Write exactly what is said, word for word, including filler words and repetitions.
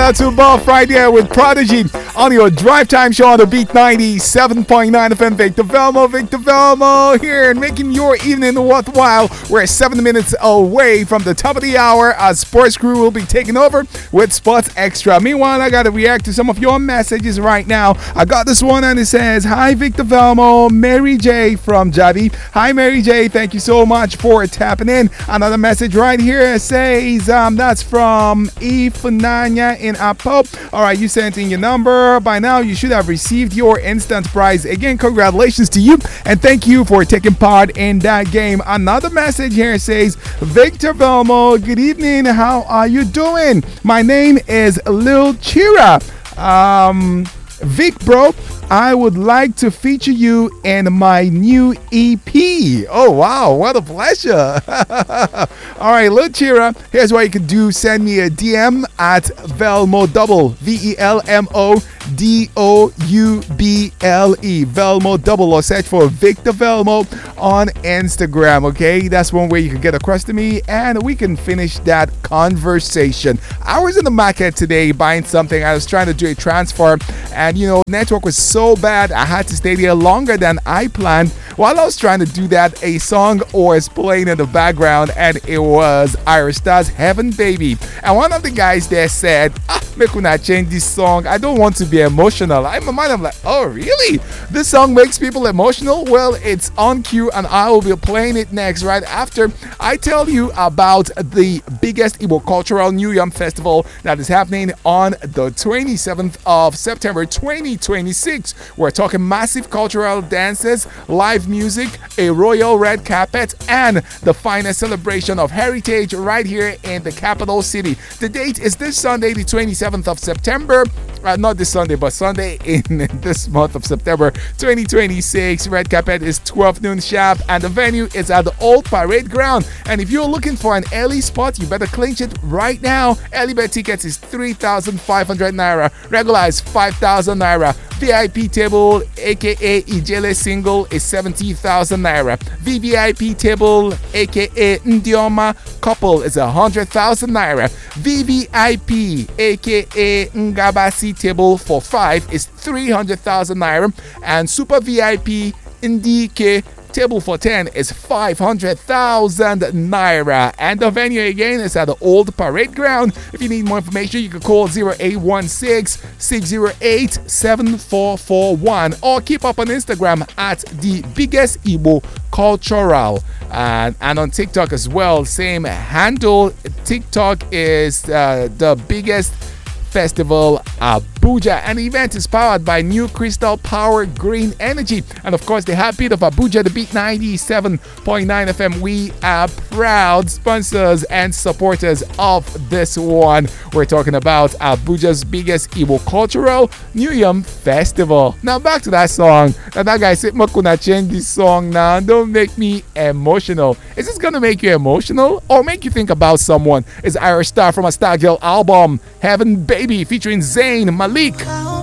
out to Buff right there with Prodigy on your drive time show on the Beat ninety-seven point nine F M. Victor Velmo, Victor Velmo here and making your evening worthwhile. We're seven minutes away from the top of the hour. Our sports crew will be taking over with Sports Extra. Meanwhile, I got to react to some of your messages right now. I got this one and it says, "Hi, Victor Velmo, Mary J from Javi." Hi, Mary J. Thank you so much for tapping in. Another message right here says, um, that's from Ifunanya in Apo. All right, you sent in your number. By now, you should have received your instant prize. Again, congratulations to you and thank you for taking part in that game. Another message here says, "Victor Velmo, good evening. How are you doing? My name is Lil Chira. Um, Vic, bro, I would like to feature you in my new E P." Oh, wow. What a pleasure. All right, Lil Chira, here's what you can do. Send me a D M at Velmo Double, V E L M O D O U B L E, Velmo Double, or search for Victor Velmo on Instagram, okay? That's one way you can get across to me and we can finish that conversation. I was in the market today buying something. I was trying to do a transfer and, you know, network was so bad I had to stay there longer than I planned. While I was trying to do that, a song was playing in the background and it was Ayra Starr's Heaven Baby. And one of the guys there said, "Ah, make we not change this song. I don't want to be emotional." I'm in my mind, I'm like, oh, really? This song makes people emotional? Well, it's on cue and I will be playing it next right after I tell you about the biggest Igbo Cultural New Yam Festival that is happening on the twenty-seventh of September twenty twenty-six. We're talking massive cultural dances, live music, a royal red carpet, and the finest celebration of heritage right here in the capital city. The date is this Sunday, the twenty-seventh of September. Uh, not this Sunday, but Sunday in this month of September twenty twenty-six. Red carpet is twelve noon sharp, and the venue is at the Old Parade Ground. And if you're looking for an early spot, you better clinch it right now. Early bird tickets is three thousand five hundred naira. Regular is five thousand naira. V I P table, aka Ijele single, is seventy thousand naira. V V I P table, aka Ndioma couple, is one hundred thousand naira. V V I P, aka Ngabasi table for five, is three hundred thousand naira. And Super V I P Ndike table for ten is five hundred thousand naira. And the venue again is at the Old Parade Ground. If you need more information, you can call zero eight one six, six zero eight, seven four four one or keep up on Instagram at the biggest Igbo Cultural. And, and on TikTok as well, same handle. TikTok is uh, the biggest festival Abuja. An event is powered by New Crystal Power Green Energy. And of course, the heartbeat of Abuja, the Beat ninety-seven point nine F M. We are proud sponsors and supporters of this one. We're talking about Abuja's biggest Igbo Cultural New Yam Festival. Now back to that song. Now that guy said, "Makuna change this song now. Don't make me emotional." Is this gonna make you emotional or make you think about someone? It's Ayra Starr from a Star Girl album, Heaven Baby, featuring Zayn Malik.